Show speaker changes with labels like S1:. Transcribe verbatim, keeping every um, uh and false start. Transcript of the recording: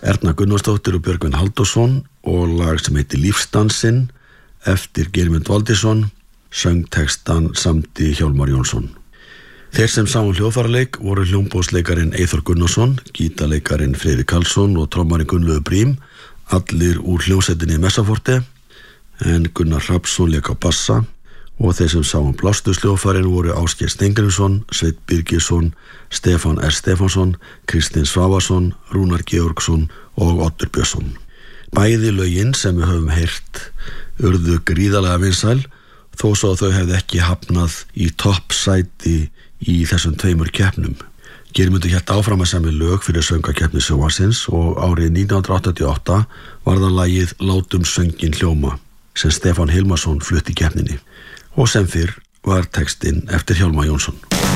S1: Erna Gunnarsdóttir og Björgvin Halldórsson og lag sem heitir Lífsdansinn eftir Geirmund Valdirsson, söngtextan samdi Hjálmar Jónsson. Þeir sem sáu hljóðfaraleik voru hljómborðsleikarin Eyþór Gunnarsson, gítarleikarin Friðrik Karlsson og trommarinn Gunnlaugur Brím, allir úr hljómsveitinni Messaforte, en Gunnar Hrafnsson lék á bassa og þeir sem sáu blásturshljóðfarinn voru Ásgeir Steingrímsson, Sveinn Birgisson, Stefán S. Stefánsson, Kristinn Svavarsson, Rúnar Georgsson og Oddur Björnsson. Bæði lögin sem við höfum heyrt urðu gríðarlega vinsæl, þó svo að þau hefði ekki hafnað í toppsæti í þessum tveimur keppnum. Geirmundur hélt áfram að semja lög fyrir söngvakeppni sjónvarpsins og árið nítján hundruð áttatíu og átta var það lagið Látum sönginn hljóma sem Stefán Hilmarsson flutti í keppninni og sem fyrr var textinn eftir Hjálmar Jónsson.